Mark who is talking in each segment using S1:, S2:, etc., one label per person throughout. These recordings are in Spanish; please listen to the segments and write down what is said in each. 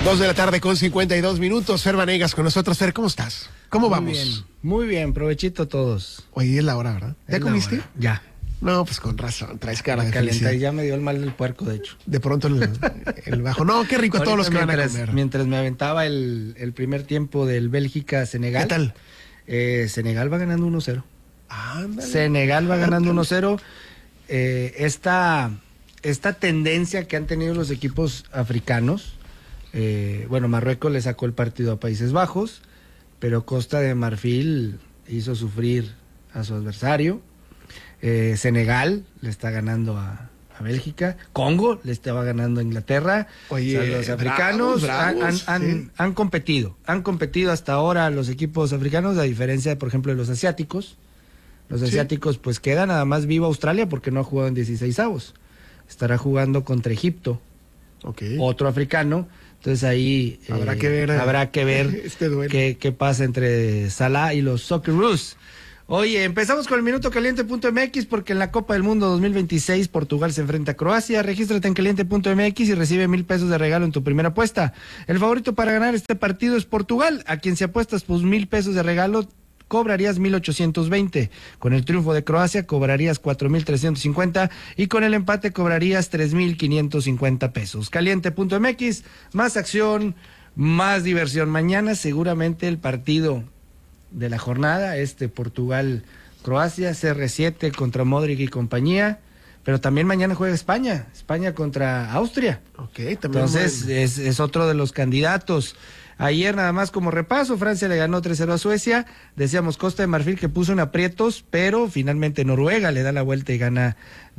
S1: 2:52 Fer Vanegas con nosotros. Fer, ¿cómo estás? ¿Cómo vamos?
S2: Muy bien, provechito a todos.
S1: Oye, es la hora, ¿verdad? ¿Ya comiste?
S2: Ya.
S1: No, pues con razón, traes cara de
S2: Calienta,
S1: felicidad.
S2: y ya me dio el mal del puerco, de hecho.
S1: De pronto el bajo. No, qué rico a todos los que van a comer.
S2: Mientras me aventaba el primer tiempo del Bélgica-Senegal.
S1: ¿Qué tal?
S2: Senegal va ganando 1-0.
S1: Ándale.
S2: Senegal va ganando 1-0. Esta tendencia que han tenido los equipos africanos, Marruecos le sacó el partido a Países Bajos, pero Costa de Marfil hizo sufrir a su adversario. Senegal le está ganando a Bélgica, Congo le estaba ganando a Inglaterra.
S1: Oye,
S2: o sea, los africanos han competido hasta ahora los equipos africanos, a diferencia, por ejemplo, de los asiáticos. Los asiáticos pues queda nada más vivo Australia porque no ha jugado en 16avos. Estará jugando contra Egipto, otro africano. Entonces ahí habrá que ver este qué pasa entre Salah y los Socceroos. Oye, empezamos con el Minuto Caliente.mx porque en la Copa del Mundo 2026 Portugal se enfrenta a Croacia. Regístrate en Caliente.mx y recibe 1,000 pesos de regalo en tu primera apuesta. El favorito para ganar este partido es Portugal, a quien si apuestas pues 1,000 pesos de regalo cobrarías 1,820. Con el triunfo de Croacia cobrarías 4,350 y con el empate cobrarías 3,550 pesos. Caliente.mx, más acción, más diversión. Mañana seguramente el partido de la jornada, Portugal-Croacia, CR7 contra Modric y compañía, pero también mañana juega España contra Austria.
S1: También.
S2: Entonces es otro de los candidatos. Ayer nada más como repaso, Francia le ganó 3-0 a Suecia, decíamos Costa de Marfil que puso en aprietos, pero finalmente Noruega le da la vuelta y gana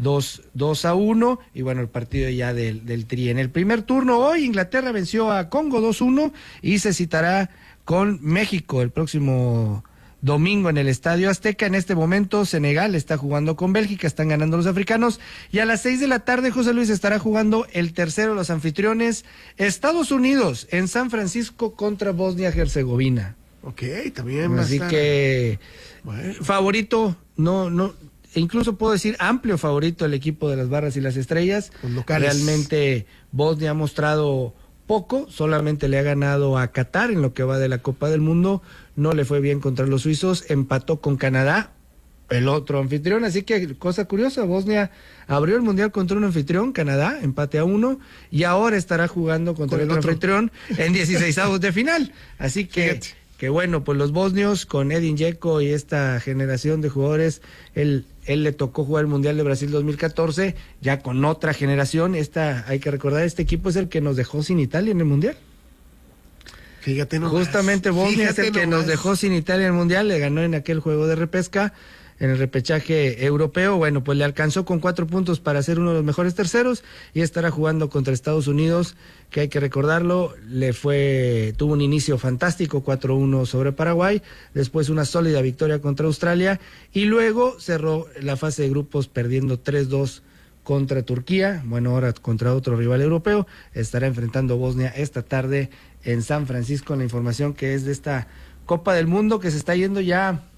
S2: 2-1, y bueno, el partido ya del Tri. En el primer turno hoy Inglaterra venció a Congo 2-1 y se citará con México el próximo domingo en el Estadio Azteca. En este momento Senegal está jugando con Bélgica, están ganando los africanos, y a las 6 de la tarde José Luis estará jugando el tercero de los anfitriones, Estados Unidos en San Francisco contra Bosnia-Herzegovina.
S1: También
S2: así que favorito, no, incluso puedo decir amplio favorito el equipo de las Barras y las Estrellas. Realmente Bosnia ha mostrado poco, solamente le ha ganado a Qatar en lo que va de la Copa del Mundo, no le fue bien contra los suizos, empató con Canadá, el otro anfitrión, así que cosa curiosa, Bosnia abrió el mundial contra un anfitrión, Canadá, empate a 1, y ahora estará jugando contra el otro anfitrión en 16avos de final, así que bueno, pues los bosnios con Edin Dzeko y esta generación de jugadores, él le tocó jugar el Mundial de Brasil 2014, ya con otra generación. Hay que recordar, este equipo es el que nos dejó sin Italia en el Mundial.
S1: Fíjate nomás.
S2: Justamente Bosnia es el que nos dejó sin Italia en el Mundial, le ganó en aquel juego de repesca, en el repechaje europeo. Bueno, pues le alcanzó con 4 puntos para ser uno de los mejores terceros y estará jugando contra Estados Unidos, que hay que recordarlo, tuvo un inicio fantástico, 4-1 sobre Paraguay, después una sólida victoria contra Australia y luego cerró la fase de grupos perdiendo 3-2 contra Turquía. Bueno, ahora contra otro rival europeo, estará enfrentando Bosnia esta tarde en San Francisco. La información que es de esta Copa del Mundo que se está yendo ya